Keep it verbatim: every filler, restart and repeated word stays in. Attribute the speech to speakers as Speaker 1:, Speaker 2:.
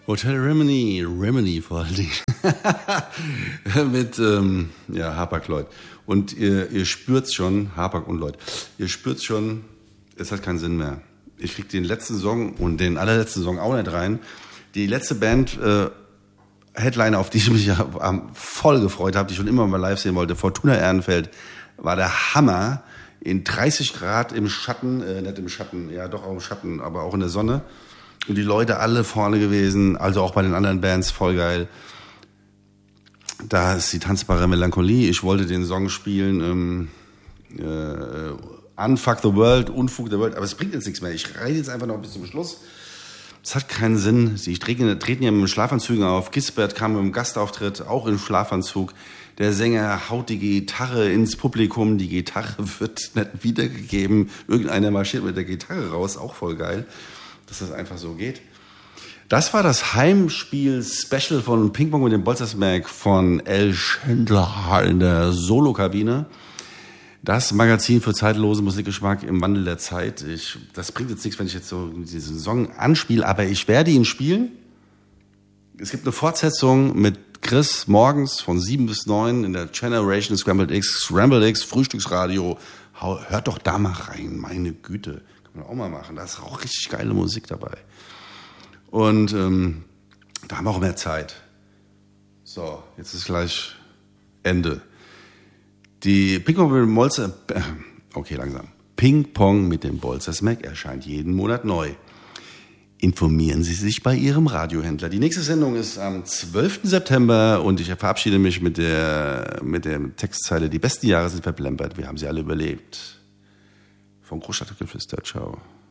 Speaker 1: Hotel Rimini, Rimini vor allen Dingen. Mit ähm, ja, Hapag Lloyd. Und ihr, ihr spürt's schon, Hapag und Lloyd, ihr spürt's schon, es hat keinen Sinn mehr. Ich krieg den letzten Song und den allerletzten Song auch nicht rein. Die letzte Band, äh, Headliner, auf die ich mich ja voll gefreut habe, die ich schon immer mal live sehen wollte, Fortuna Ehrenfeld, war der Hammer. In dreißig Grad im Schatten, äh, nicht im Schatten, ja doch auch im Schatten, aber auch in der Sonne. Und die Leute alle vorne gewesen, also auch bei den anderen Bands, voll geil. Da ist die tanzbare Melancholie. Ich wollte den Song spielen, ähm, äh, Unfuck the World, Unfug the World, aber es bringt jetzt nichts mehr. Ich reite jetzt einfach noch bis zum Schluss. Es hat keinen Sinn. Sie treten, treten ja mit Schlafanzügen auf. Gisbert kam mit einem Gastauftritt, auch im Schlafanzug. Der Sänger haut die Gitarre ins Publikum. Die Gitarre wird nicht wiedergegeben. Irgendeiner marschiert mit der Gitarre raus. Auch voll geil, dass das einfach so geht. Das war das Heimspiel-Special von Ping Pong mit dem Bolzersberg von El Schindler in der Solokabine. Das Magazin für zeitlosen Musikgeschmack im Wandel der Zeit. Ich, das bringt jetzt nichts, wenn ich jetzt so diesen Song anspiele, aber ich werde ihn spielen. Es gibt eine Fortsetzung mit Chris morgens von sieben bis neun in der Generation Scrambled X, Scrambled X, Frühstücksradio. Hört doch da mal rein, meine Güte. Kann man auch mal machen, da ist auch richtig geile Musik dabei. Und ähm, da haben wir auch mehr Zeit. So, jetzt ist gleich Ende. Die Ping-Pong mit dem Bolzer, äh, okay, langsam. Ping-Pong mit dem Bolzersmack erscheint jeden Monat neu. Informieren Sie sich bei Ihrem Radiohändler. Die nächste Sendung ist am zwölften September und ich verabschiede mich mit der, mit der Textzeile: Die besten Jahre sind verplempert, wir haben sie alle überlebt. Vom Großstadtgeflüster, ciao.